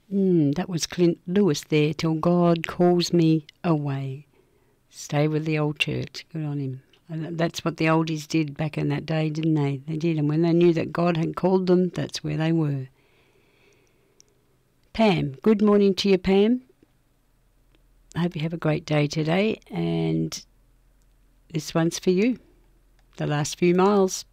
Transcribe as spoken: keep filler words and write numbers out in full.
Mm, that was Clint Lewis there, Till God Calls Me Away. Stay with the old church. Good on him. And that's what the oldies did back in that day, didn't they? They did, and when they knew that God had called them, that's where they were. Pam, good morning to you, Pam. I hope you have a great day today, and this one's for you. The last few miles.